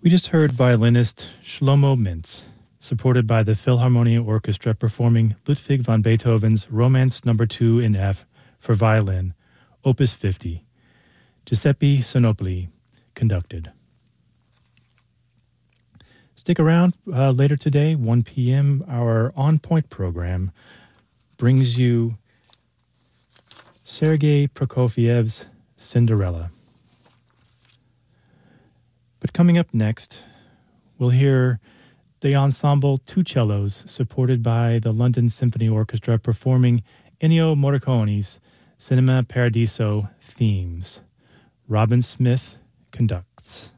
We just heard violinist Shlomo Mintz, supported by the Philharmonia Orchestra, performing Ludwig van Beethoven's Romance No. 2 in F for violin, Opus 50. Giuseppe Sinopoli conducted. Stick around later today, 1 p.m. Our On Point program brings you Sergei Prokofiev's Cinderella. But coming up next, we'll hear the ensemble Two Cellos, supported by the London Symphony Orchestra, performing Ennio Morricone's Cinema Paradiso themes. Robin Smith conducts.